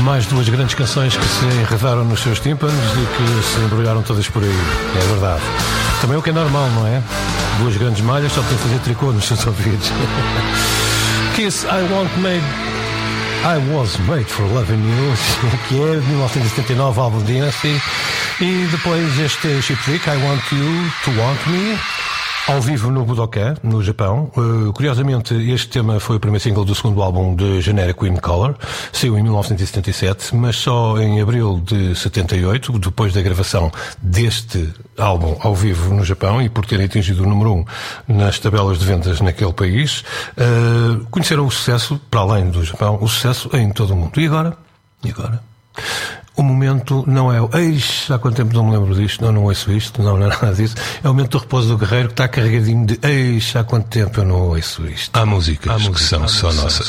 mais duas grandes canções que se enredaram nos seus tímpanos e que se embrulharam todas por aí. É verdade. Também o que é normal, não é? Duas grandes malhas só podem fazer tricô nos seus ouvidos. Kiss, I Was Made for Loving You, que é de 1979, álbum Dynasty. E depois este Cheap Trick, I Want You to Want Me, ao vivo no Budokan, no Japão. Curiosamente, este tema foi o primeiro single do segundo álbum de Generic in Color, saiu em 1977, mas só em abril de 78, depois da gravação deste álbum ao vivo no Japão e por ter atingido o número 1 nas tabelas de vendas naquele país, conheceram o sucesso, para além do Japão, o sucesso em todo o mundo. E agora? O momento não é o eis, há quanto tempo não me lembro disto, não ouço isto, não é nada disso. É o momento do repouso do guerreiro que está carregadinho de eis, há quanto tempo eu não ouço isto. Há músicas que são só nossas.